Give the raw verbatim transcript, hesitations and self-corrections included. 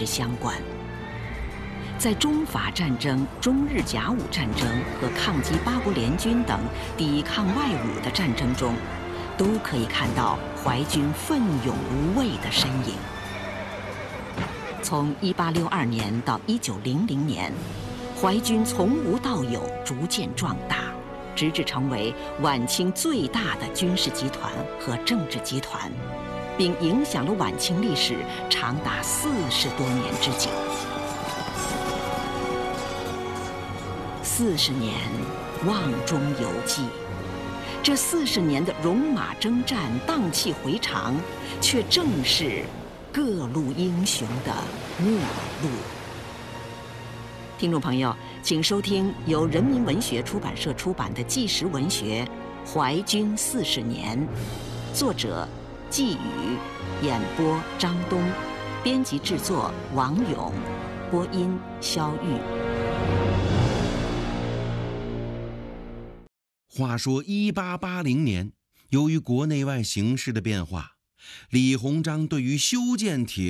实相关。在中法战争、中日甲午战争和抗击八国联军等抵抗外侮的战争中，都可以看到淮军奋勇无畏的身影。从一八六二年到一九零零年，淮军从无到有，逐渐壮大，直至成为晚清最大的军事集团和政治集团，并影响了晚清历史长达四十多年之久。四十年，瓮中有记。这四十年的戎马征战、荡气回肠，却正是各路英雄的末路。听众朋友，请收听由人民文学出版社出版的纪实文学《淮军四十年》，作者季宇，演播张东，编辑制作王勇，播音肖玉。 话说一八八零年，由于国内外形势的变化，李鸿章对于修建铁